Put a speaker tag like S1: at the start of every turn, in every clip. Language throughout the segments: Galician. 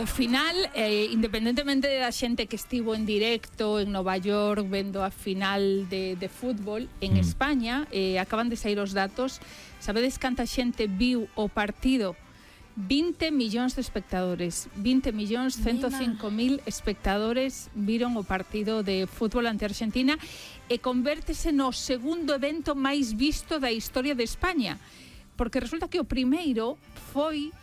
S1: Ao final, independentemente da xente que estivo en directo en Nova York vendo a final de fútbol, en España acaban de sair os datos. Sabedes canta xente viu o partido? 20 millóns de espectadores, 20 millóns 105.000 espectadores viron o partido de fútbol ante Argentina e convértese no segundo evento máis visto da historia de España, porque resulta que o primeiro foi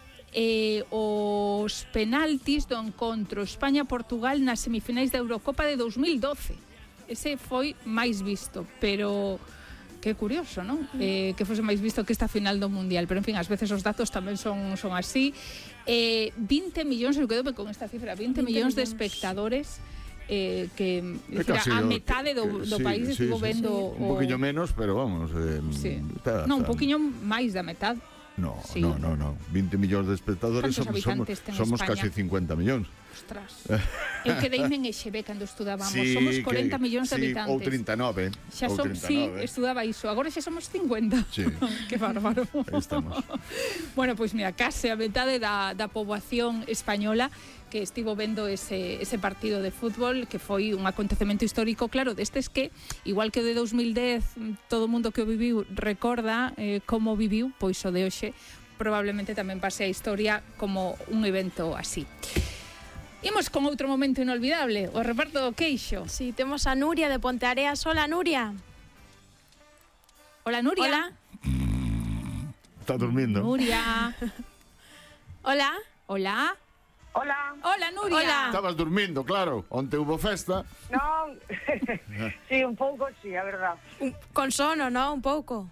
S1: os penaltis do encontro España-Portugal nas semifinais da Eurocopa de 2012. Ese foi máis visto, pero que curioso, non? Que fose máis visto que esta final do Mundial, pero en fin, ás veces os datos tamén son así. 20 millóns, eu quedo con esta cifra, 20 millóns de espectadores que a metade do país estivo vendo
S2: un poquinho menos, pero vamos,
S1: non, un poquinho máis da metade.
S2: No, 20 millóns de espectadores, somos casi 50 millóns.
S1: Ostras. Eu quedeime en EXB cando estudábamos, somos 40 millóns de habitantes.
S2: Ou 39.
S1: Sí, estudaba iso. Agora xa somos 50.
S2: Sí.
S1: Que bárbaro.
S2: Aí estamos.
S1: Bueno, pois mira, case a metade da poboación española que estivo vendo ese partido de fútbol, que foi un acontecemento histórico, claro, destes que, igual que o de 2010, todo o mundo que o viviu recorda como viviu, pois o de hoxe probablemente tamén pase a historia como un evento así. Imos con outro momento inolvidable, o reparto do queixo.
S3: Sí, temos a Nuria de Ponteareas. Hola, Nuria.
S1: Hola, Nuria.
S3: Hola.
S2: Está durmiendo.
S1: Nuria.
S3: Hola.
S1: Hola.
S4: Hola.
S1: Hola, Nuria.
S3: Hola.
S2: Estabas durmindo, claro. Onte hubo festa.
S4: Non, sí, un pouco, sí, a verdad.
S3: Con sono, ¿no? Un pouco.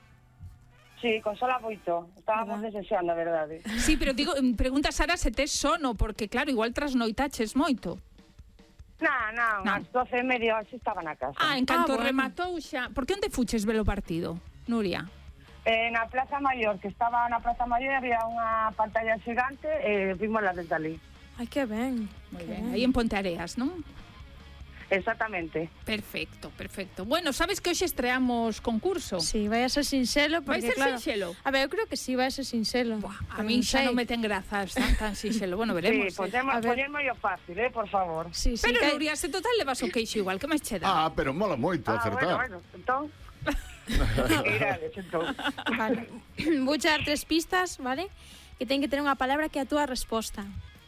S4: Sí, consola moito. Estábamos desexando, a verdade.
S1: Sí, pero digo, pregunta Sara se tes sono, porque claro, igual trasnoitaches moito.
S4: Non, ás 12:30 así estaba na casa.
S1: En canto
S3: bueno.
S1: rematou xa. Por que onde fuches ver o partido, Nuria?
S4: Na Plaza Maior, que estaba na Plaza Maior, había unha pantalla xigante e vimosla desde ali.
S3: Ai, que ben.
S1: Moi ben, aí en Ponteareas, non?
S4: Exactamente.
S1: Perfecto. Bueno, sabes que hoxe estreamos concurso?
S3: Sí, vai a ser sinxelo, porque
S1: Vai ser
S3: claro.
S1: sinxelo?
S3: A ver, eu creo que sí, vai a ser sinxelo.
S1: A min xa non me ten grazas tan sinxelo. Bueno, veremos.
S4: Sí, poñemos yo fácil, por favor.
S3: Sí,
S1: Pero
S3: que...
S1: Nuria, se total levas o queixo igual, que máis che dá?
S2: Pero mola moito acertar.
S4: Bueno, entón. Irades, entón.
S3: Vale. Vou dar 3 pistas, vale? Que ten que ter unha palabra que é a túa resposta.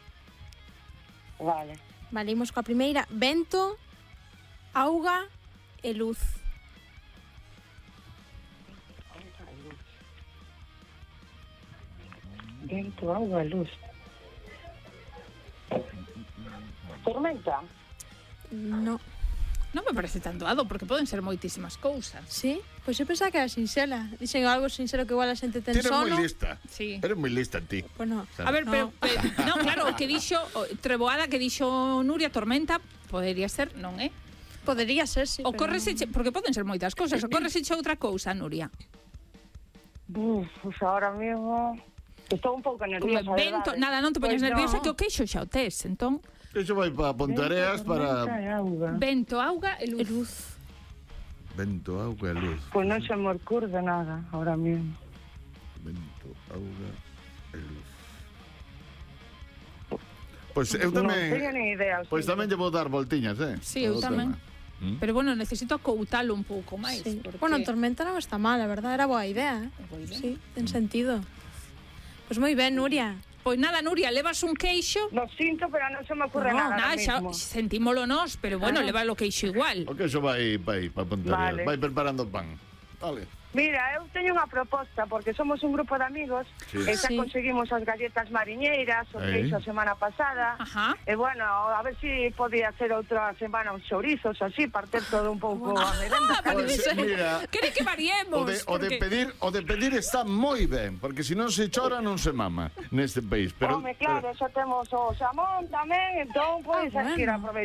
S4: Vale.
S3: Vale, imos coa primeira. Vento, auga e luz.
S4: Vento, auga e luz. Tormenta.
S3: No.
S1: Non me parece tan doado, porque poden ser moitísimas cousas.
S3: Sí? Pois eu pensaba que era sinxela. Dixen algo sinxelo que igual a xente ten
S2: Eres moi
S3: sono.
S2: lista.
S1: Sí.
S2: Eres moi lista ti.
S3: Pois no.
S1: A ver, pero non, claro, o que dixo Treboada, que dixo Nuria, tormenta, podería ser, non é?
S3: Podería ser, sí.
S1: Ocórrese, porque poden ser moitas cousas. Ocórrese outra cousa, Nuria.
S4: Pues ahora mismo estou un pouco nerviosa.
S1: Vento, nada, non te poñes nerviosa, que o queixo xa o tes, entón.
S2: Iso vai para Ponteareas para...
S1: Vento, auga e luz.
S2: Vento, auga e luz.
S4: Pues non se me ocurre nada ahora mismo.
S2: Vento, auga e luz. Pois eu tamén...
S4: Non teño ni idea.
S2: Pois tamén lle vou dar voltiñas,
S1: Sí, eu tamén. Pero bueno, necesito acoutalo un pouco máis.
S3: Sí.
S1: Porque...
S3: Bueno, tormenta non está mal, a verdade, era boa idea.
S1: Boa idea.
S3: Sí, ten sentido. Pois moi ben, Nuria.
S1: Pois nada, Nuria, levas un queixo.
S4: Lo sinto, pero non se me ocurre nada
S1: xa
S4: mismo.
S1: sentímolo nós, pero bueno, leva o queixo igual.
S2: O queixo vai para Ponteareas.
S4: Vale.
S2: Vai preparando pan. Vale.
S4: Mira, eu teño unha proposta, porque somos un grupo de amigos, e xa conseguimos as galletas mariñeiras, o queixo a semana pasada, e bueno, a ver si podía ser outra semana uns chourizos, así, partir todo un pouco a merenda.
S2: Mira,
S1: quere que variemos.
S2: O de pedir está moi ben, porque se non se chora non se mama neste país. Pero,
S4: Home, claro, xa temos o xamón tamén, entón podes ir a aproveitar.